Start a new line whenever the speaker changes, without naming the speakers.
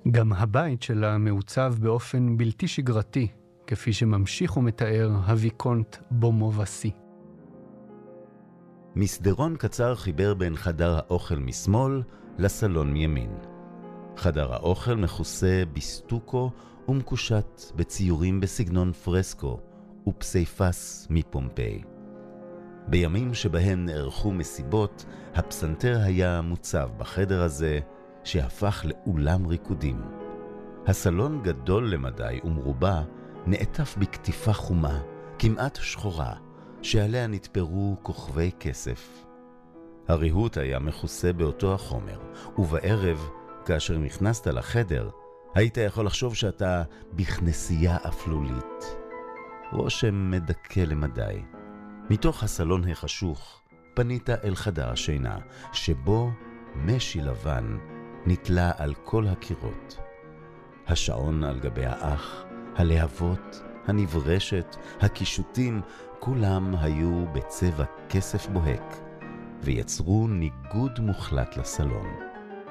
גם הבית שלה מעוצב באופן בלתי שגרתי, כפי שממשיך ומתאר הוויקונט בומובסי.
מסדרון קצר חיבר בין חדר האוכל משמאל לסלון מימין. חדר האוכל מכוסה בסטוקו ומקושט בציורים בסגנון פרסקו ופסייפס מפומפיי. בימים שבהם נערכו מסיבות, הפסנתר היה מוצב בחדר הזה שהפך לאולם ריקודים. הסלון גדול למדי ומרובע נעטף בכתיפה חומה, כמעט שחורה, שעליה נתפרו כוכבי כסף. הריהוט היה מכוסה באותו החומר, ובערב, כאשר נכנסת לחדר, היית יכול לחשוב שאתה בכנסייה אפלולית. רושם מדכא למדי. מתוך הסלון החשוך פנית אל חדר השינה, שבו משי לבן נתלה על כל הקירות. השעון על גבי האח, הלהבות, הנברשת, הקישוטים, כולם היו בצבע כסף בוהק, ויצרו ניגוד מוחלט לסלון.